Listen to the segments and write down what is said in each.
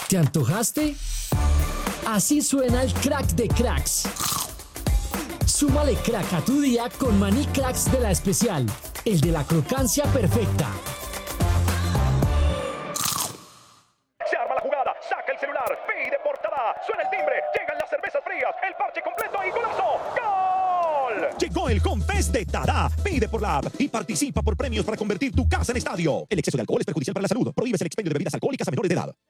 ¿Te antojaste? Así suena el crack de cracks. Súmale crack a tu día con Maní Cracks de La Especial, el de la crocancia perfecta. Se arma la jugada, saca el celular, pide portada, suena el timbre, llegan las cervezas frías, el parche completo y golazo. ¡Gol! Llegó el Confes de Tada. Pide por la app y participa por premios para convertir tu casa en estadio. El exceso de alcohol es perjudicial para la salud. Prohíbes el expendio de bebidas alcohólicas a menores de edad.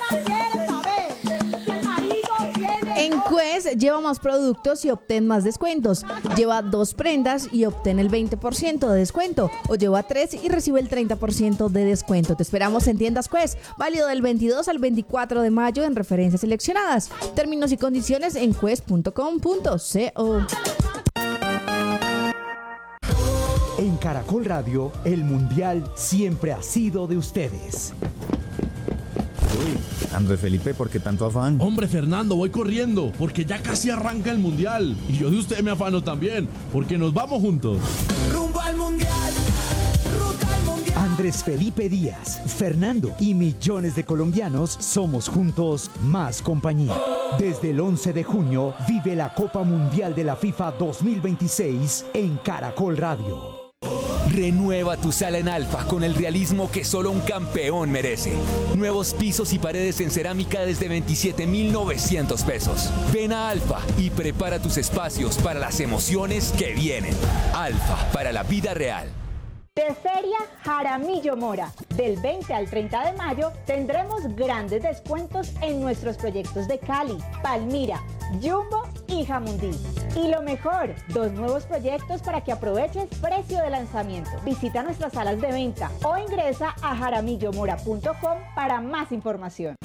En Quest lleva más productos y obtén más descuentos. Lleva 2 prendas y obtén el 20% de descuento. O lleva 3 y recibe el 30% de descuento. Te esperamos en tiendas Quest. Válido del 22 al 24 de mayo en referencias seleccionadas. Términos y condiciones en quest.com.co. En Caracol Radio, el Mundial siempre ha sido de ustedes. Uy, Andrés Felipe, ¿por qué tanto afán? Hombre, Fernando, voy corriendo, porque ya casi arranca el Mundial. Y yo de usted me afano también, porque nos vamos juntos. Rumbo al Mundial, ruta al Mundial. Andrés Felipe Díaz, Fernando y millones de colombianos somos juntos más compañía. Desde el 11 de junio, vive la Copa Mundial de la FIFA 2026 en Caracol Radio. Renueva tu sala en Alfa con el realismo que solo un campeón merece. Nuevos pisos y paredes en cerámica desde 27,900 pesos. Ven a Alfa y prepara tus espacios para las emociones que vienen. Alfa, para la vida real. De Feria Jaramillo Mora, del 20 al 30 de mayo tendremos grandes descuentos en nuestros proyectos de Cali, Palmira, Jumbo y Jamundí. Y lo mejor, 2 nuevos proyectos para que aproveches precio de lanzamiento. Visita nuestras salas de venta o ingresa a jaramillomora.com para más información.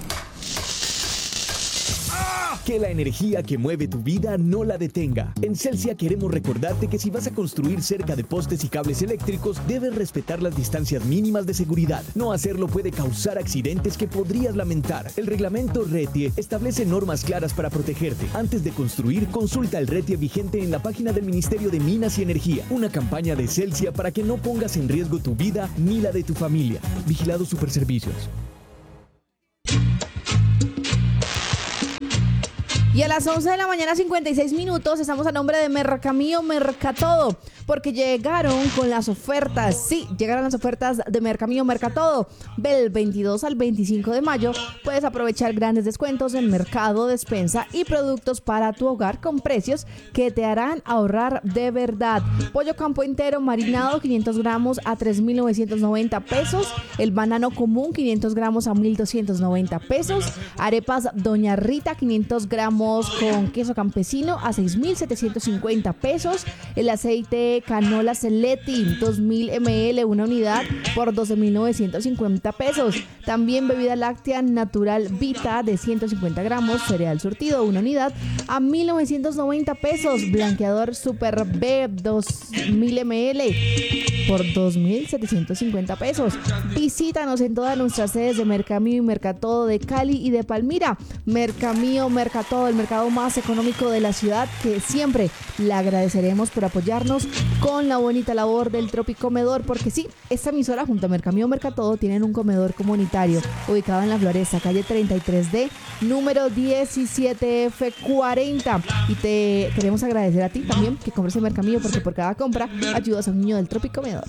Que la energía que mueve tu vida no la detenga. En Celsia queremos recordarte que si vas a construir cerca de postes y cables eléctricos, debes respetar las distancias mínimas de seguridad. No hacerlo puede causar accidentes que podrías lamentar. El reglamento RETIE establece normas claras para protegerte. Antes de construir, consulta el RETIE vigente en la página del Ministerio de Minas y Energía. Una campaña de Celsia para que no pongas en riesgo tu vida ni la de tu familia. Vigilado Superservicios. Y a las 11 de la mañana, 56 minutos, estamos a nombre de Mercamío Mercatodo, porque llegaron con las ofertas. Sí, llegaron las ofertas de Mercamío Mercatodo. Del 22 al 25 de mayo puedes aprovechar grandes descuentos en mercado, despensa y productos para tu hogar con precios que te harán ahorrar de verdad. Pollo campo entero marinado, 500 gramos a 3,990 pesos. El banano común, 500 gramos a 1,290 pesos. Arepas Doña Rita, 500 gramos con queso campesino a 6,750 pesos. El aceite canola Celetti 2,000 ml, una unidad por 12,950 pesos. También bebida láctea natural Vita de 150 gramos, cereal surtido, una unidad a 1,990 pesos. Blanqueador Super B 2,000 ml por 2,750 pesos. Visítanos en todas nuestras sedes de Mercamío y Mercatodo de Cali y de Palmira. Mercamío Mercatodo, el mercado más económico de la ciudad, que siempre le agradeceremos por apoyarnos con la bonita labor del Tropicomedor, porque sí, esta emisora junto a Mercamío Mercatodo tienen un comedor comunitario ubicado en La Floresta, calle 33D, número 17F40. Y te queremos agradecer a ti también que compres en Mercamío, porque por cada compra ayudas a un niño del Tropicomedor.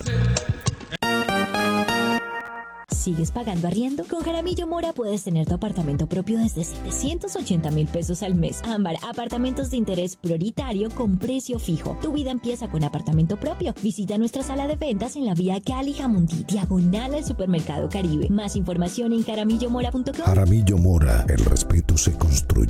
¿Sigues pagando arriendo? Con Jaramillo Mora puedes tener tu apartamento propio desde 780,000 pesos al mes. Ámbar, apartamentos de interés prioritario con precio fijo. Tu vida empieza con apartamento propio. Visita nuestra sala de ventas en la vía Cali Jamundí, diagonal al Supermercado Caribe. Más información en jaramillomora.com. Jaramillo Mora, el respeto se construye.